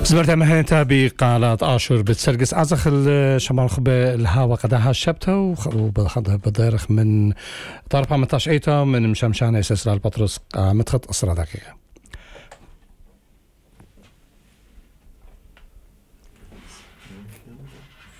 زبرت مهنتا بقالات آشور بتسرقس أزخ الشمال خب الهوا قدها الشبتة وبخدها بدارخ من طرف 18 ايتا من مشمشان اساس البطرس متخط أسرة دقيقة.